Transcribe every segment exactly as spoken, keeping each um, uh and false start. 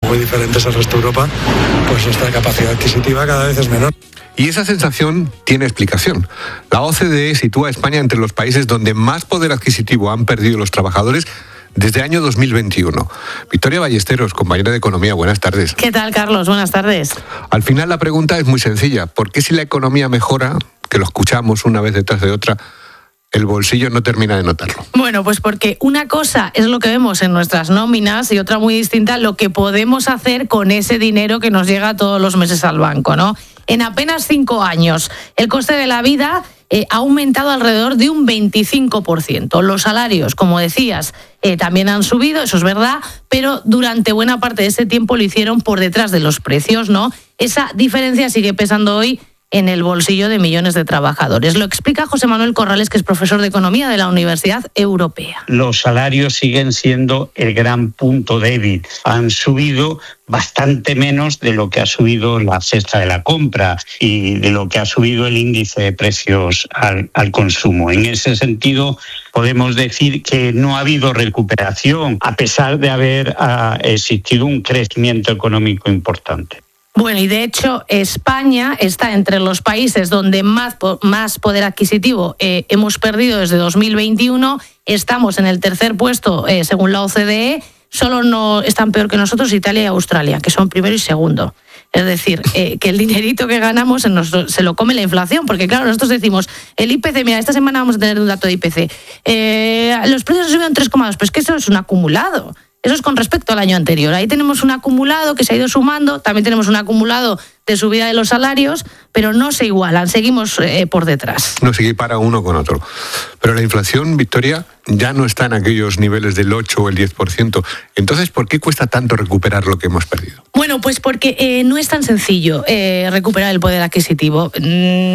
muy diferentes al resto de Europa, pues nuestra capacidad adquisitiva cada vez es menor. Y esa sensación tiene explicación. La O C D E sitúa a España entre los países donde más poder adquisitivo han perdido los trabajadores desde el año dos mil veintiuno. Victoria Ballesteros, compañera de Economía, buenas tardes. ¿Qué tal, Carlos? Buenas tardes. Al final la pregunta es muy sencilla. ¿Por qué si la economía mejora, que lo escuchamos una vez detrás de otra, el bolsillo no termina de notarlo? Bueno, pues porque una cosa es lo que vemos en nuestras nóminas y otra muy distinta lo que podemos hacer con ese dinero que nos llega todos los meses al banco, ¿no? En apenas cinco años, el coste de la vida eh, ha aumentado alrededor de un veinticinco por ciento. Los salarios, como decías, eh, también han subido, eso es verdad, pero durante buena parte de ese tiempo lo hicieron por detrás de los precios, ¿no? Esa diferencia sigue pesando hoy en el bolsillo de millones de trabajadores. Lo explica José Manuel Corrales, que es profesor de Economía de la Universidad Europea. Los salarios siguen siendo el gran punto débil. Han subido bastante menos de lo que ha subido la cesta de la compra y de lo que ha subido el índice de precios al, al consumo. En ese sentido, podemos decir que no ha habido recuperación, a pesar de haber uh, existido un crecimiento económico importante. Bueno, y de hecho España está entre los países donde más, más poder adquisitivo eh, hemos perdido desde dos mil veintiuno. Estamos en el tercer puesto eh, según la O C D E. Solo no están peor que nosotros Italia y Australia, que son primero y segundo. Es decir, eh, que el dinerito que ganamos en nuestro, se lo come la inflación, porque claro, nosotros decimos, el I P C, mira, esta semana vamos a tener un dato de I P C. Eh, los precios han subido en tres coma dos, pero es que eso es un acumulado. Eso es con respecto al año anterior. Ahí tenemos un acumulado que se ha ido sumando, también tenemos un acumulado de subida de los salarios, pero no se igualan, seguimos eh, por detrás. No se equipara uno con otro. Pero la inflación, Victoria, ya no está en aquellos niveles del ocho o el diez por ciento. Entonces, ¿por qué cuesta tanto recuperar lo que hemos perdido? Bueno, pues porque eh, no es tan sencillo eh, recuperar el poder adquisitivo. Mm,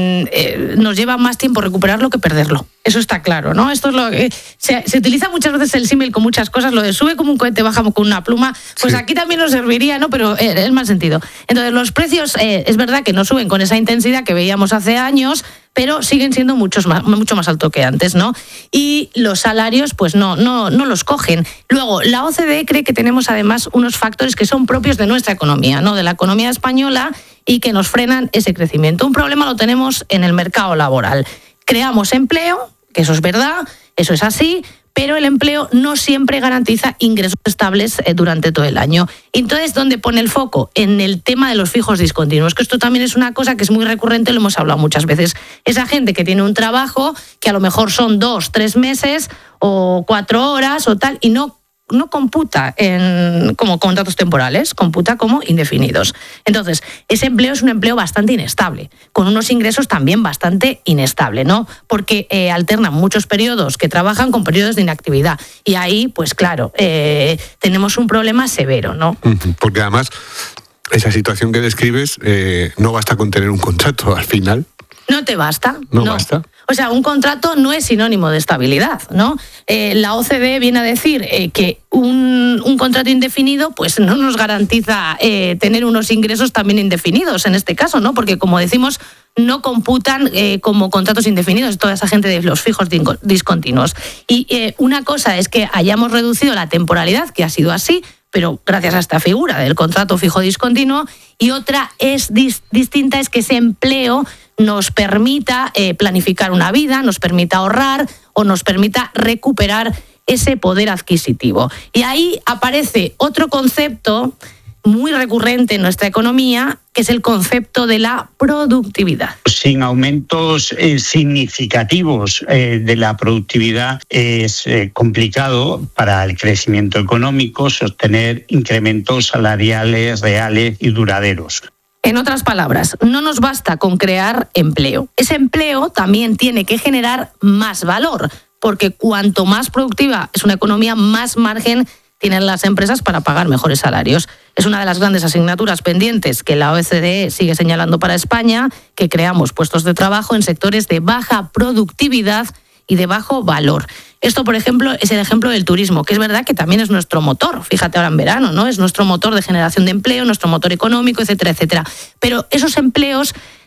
eh, nos lleva más tiempo recuperarlo que perderlo. Eso está claro, ¿no? Esto es lo que se, se utiliza muchas veces el símil con muchas cosas, lo de sube como un cohete, bajamos con una pluma, pues sí. Aquí también nos serviría, ¿no? Pero eh, es más sentido. Entonces, los precios eh, es verdad que no suben con esa intensidad que veíamos hace años, pero siguen siendo muchos más, mucho más alto que antes, ¿no? Y los salarios, pues no, no, no los cogen. Luego, la O C D E cree que tenemos además unos factores que son propios de nuestra economía, ¿no? De la economía española y que nos frenan ese crecimiento. Un problema lo tenemos en el mercado laboral. Creamos empleo, que eso es verdad, eso es así, pero el empleo no siempre garantiza ingresos estables durante todo el año. Entonces, ¿dónde pone el foco? En el tema de los fijos discontinuos, que esto también es una cosa que es muy recurrente, lo hemos hablado muchas veces. Esa gente que tiene un trabajo que a lo mejor son dos, tres meses o cuatro horas o tal, y no no computa en, como contratos temporales, computa como indefinidos. Entonces, ese empleo es un empleo bastante inestable, con unos ingresos también bastante inestable, ¿no? Porque eh, alternan muchos periodos que trabajan con periodos de inactividad. Y ahí, pues claro, eh, tenemos un problema severo, ¿no? Porque además, esa situación que describes, eh, no basta con tener un contrato al final. No te basta. No, no basta. O sea, un contrato no es sinónimo de estabilidad, ¿no? Eh, la O C D E viene a decir eh, que un, un contrato indefinido pues no nos garantiza eh, tener unos ingresos también indefinidos en este caso, ¿no? Porque, como decimos, no computan eh, como contratos indefinidos toda esa gente de los fijos discontinuos. Y eh, una cosa es que hayamos reducido la temporalidad, que ha sido así, pero gracias a esta figura del contrato fijo discontinuo, y otra es dis- distinta, es que ese empleo nos permita eh, planificar una vida, nos permita ahorrar o nos permita recuperar ese poder adquisitivo. Y ahí aparece otro concepto muy recurrente en nuestra economía, que es el concepto de la productividad. Sin aumentos eh, significativos eh, de la productividad es eh, complicado para el crecimiento económico sostener incrementos salariales reales y duraderos. En otras palabras, no nos basta con crear empleo. Ese empleo también tiene que generar más valor, porque cuanto más productiva es una economía, más margen tienen las empresas para pagar mejores salarios. Es una de las grandes asignaturas pendientes que la O C D E sigue señalando para España, que creamos puestos de trabajo en sectores de baja productividad y de bajo valor. Esto, por ejemplo, es el ejemplo del turismo, que es verdad que también es nuestro motor, fíjate ahora en verano, ¿no? Es nuestro motor de generación de empleo, nuestro motor económico, etcétera, etcétera. Pero esos empleos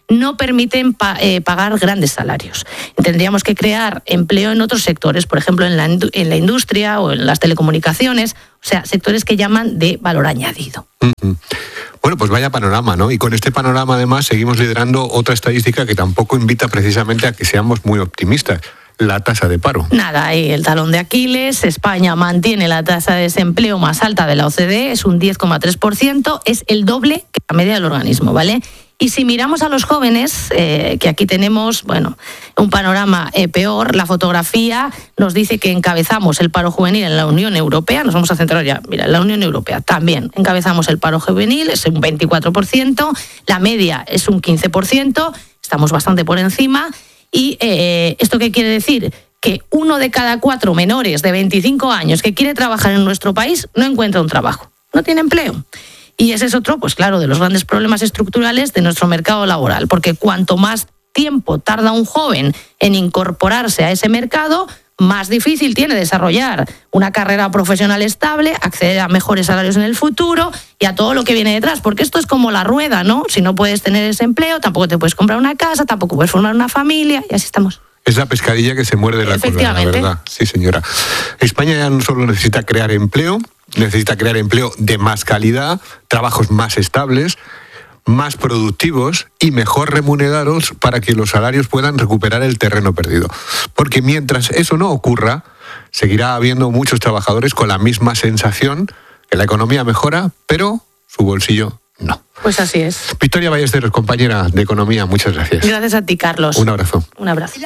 no permiten pa- eh, pagar grandes salarios. Tendríamos que crear empleo en otros sectores, por ejemplo, en la, en la industria o en las telecomunicaciones, o sea, sectores que llaman de valor añadido. Uh-huh. Bueno, pues vaya panorama, ¿no? Y con este panorama, además, seguimos liderando otra estadística que tampoco invita precisamente a que seamos muy optimistas: la tasa de paro. Nada, ahí el talón de Aquiles. España mantiene la tasa de desempleo más alta de la O C D E, es un diez coma tres por ciento, es el doble que la media del organismo, ¿vale? Y si miramos a los jóvenes, eh, que aquí tenemos, bueno, un panorama eh, peor, la fotografía nos dice que encabezamos el paro juvenil en la Unión Europea, nos vamos a centrar ya, mira, en la Unión Europea también encabezamos el paro juvenil, es un veinticuatro por ciento, la media es un quince por ciento, estamos bastante por encima. ¿Y eh, esto qué quiere decir? Que uno de cada cuatro menores de veinticinco años que quiere trabajar en nuestro país no encuentra un trabajo, no tiene empleo. Y ese es otro, pues claro, de los grandes problemas estructurales de nuestro mercado laboral, porque cuanto más tiempo tarda un joven en incorporarse a ese mercado, más difícil tiene desarrollar una carrera profesional estable, acceder a mejores salarios en el futuro y a todo lo que viene detrás, porque esto es como la rueda, ¿no? Si no puedes tener ese empleo, tampoco te puedes comprar una casa, tampoco puedes formar una familia, y así estamos. Es la pescadilla que se muerde la cola, la verdad. Sí, señora. España ya no solo necesita crear empleo, necesita crear empleo de más calidad, trabajos más estables, más productivos y mejor remunerados para que los salarios puedan recuperar el terreno perdido. Porque mientras eso no ocurra, seguirá habiendo muchos trabajadores con la misma sensación que la economía mejora, pero su bolsillo no. Pues así es. Victoria Ballesteros, compañera de Economía, muchas gracias. Gracias a ti, Carlos. Un abrazo. Un abrazo.